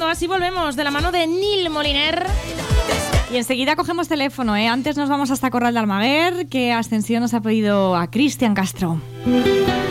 así volvemos de la mano de Nil Moliner. Y enseguida cogemos teléfono, ¿eh? Antes nos vamos hasta Corral de Almaguer, que Ascensión nos ha pedido a Cristian Castro.